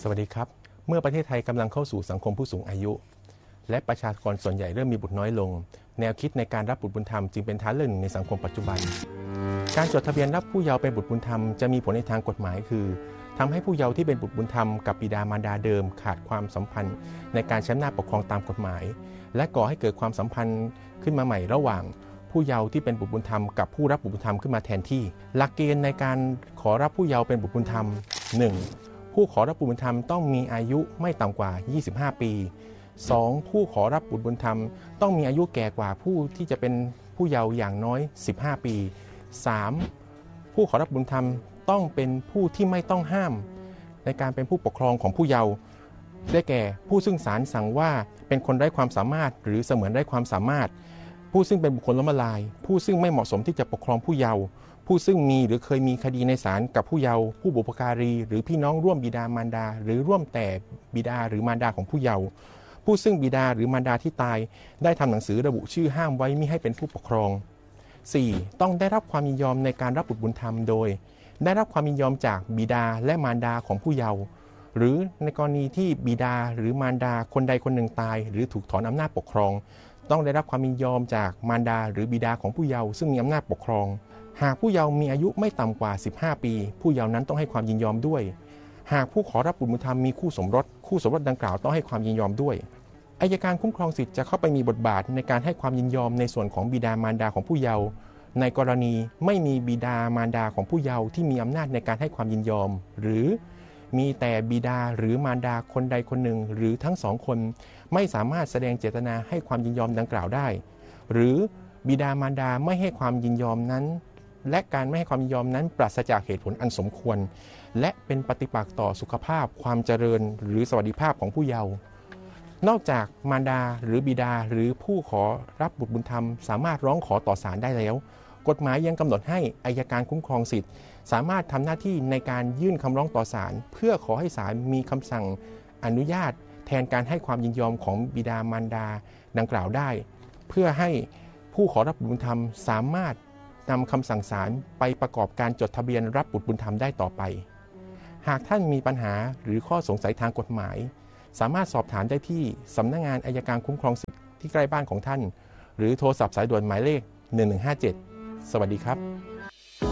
สวัสดีครับเมื่อประเทศไทยกำลังเข้าสู่สังคมผู้สูงอายุและประชากรส่วนใหญ่เริ่มมีบุตรน้อยลงแนวคิดในการรับบุตรบุญธรรมจึงเป็นทางเลือกหนึ่งในสังคมปัจจุบันการจดทะเบียนรับผู้เยาว์เป็นบุตรบุญธรรมจะมีผลในทางกฎหมายคือทำให้ผู้เยาว์ที่เป็นบุตรบุญธรรมกับบิดามารดาเดิมขาดความสัมพันธ์ในการใช้อำนาจปกครองตามกฎหมายและก่อให้เกิดความสัมพันธ์ขึ้นมาใหม่ระหว่างผู้เยาว์ที่เป็นบุตรบุญธรรมกับผู้รับบุตรบุญธรรมขึ้นมาแทนที่หลักเกณฑ์ในการขอรับผู้เยาว์เป็นบุตรบุญธรรม 1. ผู้ขอรับบุตรบุญธรรมต้องมีอายุไม่ต่ำกว่า25ปี 2. ผู้ขอรับบุตรบุญธรรมต้องมีอายุแก่กว่าผู้ที่จะเป็นผู้เยาว์อย่างน้อย15ปี 3. ผู้ขอรับบุญธรรมต้องเป็นผู้ที่ไม่ต้องห้ามในการเป็นผู้ปกครองของผู้เยาว์ได้แก่ผู้ซึ่งศาลสั่งว่าเป็นคนไร้ความสามารถหรือเสมือนไร้ความสามารถผู้ซึ่งเป็นบุคคลล้มละลายผู้ซึ่งไม่เหมาะสมที่จะปกครองผู้เยาว์ผู้ซึ่งมีหรือเคยมีคดีในศาลกับผู้เยาว์ผู้บุพการีหรือพี่น้องร่วมบิดามารดาหรือร่วมแต่บิดาหรือมารดาของผู้เยาว์ผู้ซึ่งบิดาหรือมารดาที่ตายได้ทำหนังสือระบุชื่อห้ามไว้มิให้เป็นผู้ปกครอง 4. ต้องได้รับความยินยอมในการรับบุตรบุญธรรมโดยได้รับความยินยอมจากบิดาและมารดาของผู้เยาว์หรือในกรณีที่บิดาหรือมารดาคนใดคนหนึ่งตายหรือถูกถอนอำนาจปกครองต้องได้รับความยินยอมจากมารดาหรือบิดาของผู้เยาว์ซึ่งมีอำนาจปกครองหากผู้เยาว์มีอายุไม่ต่ำกว่า15ปีผู้เยาว์นั้นต้องให้ความยินยอมด้วยหากผู้ขอรับบุตรบุญธรรมมีคู่สมรสดังกล่าวต้องให้ความยินยอมด้วยอัยการคุ้มครองสิทธิ์จะเข้าไปมีบทบาทในการให้ความยินยอมในส่วนของบิดามารดาของผู้เยาว์ในกรณีไม่มีบิดามารดาของผู้เยาว์ที่มีอำนาจในการให้ความยินยอมหรือมีแต่บิดาหรือมารดาคนใดคนหนึ่งหรือทั้งสองคนไม่สามารถแสดงเจตนาให้ความยินยอมดังกล่าวได้หรือบิดามารดาไม่ให้ความยินยอมนั้นและการไม่ให้ความยินยอมนั้นปราศจากเหตุผลอันสมควรและเป็นปฏิปักษ์ต่อสุขภาพความเจริญหรือสวัสดิภาพของผู้เยาว์นอกจากมารดาหรือบิดาหรือผู้ขอรับบุตรบุญธรรมสามารถร้องขอต่อศาลได้แล้วกฎหมายยังกำหนดให้อัยการคุ้มครองสิทธิ์สามารถทำหน้าที่ในการยื่นคำร้องต่อศาลเพื่อขอให้ศาลมีคำสั่งอนุญาตแทนการให้ความยินยอมของบิดามารดาดังกล่าวได้เพื่อให้ผู้ขอรับบุตรบุญธรรมสามารถนำคำสั่งศาลไปประกอบการจดทะเบียนรับบุตรบุญธรรมได้ต่อไปหากท่านมีปัญหาหรือข้อสงสัยทางกฎหมายสามารถสอบถามได้ที่สำนักงานอัยการคุ้มครองสิทธิ์ที่ใกล้บ้านของท่านหรือโทรศัพท์สายด่วนหมายเลข1157สวัสดีครับ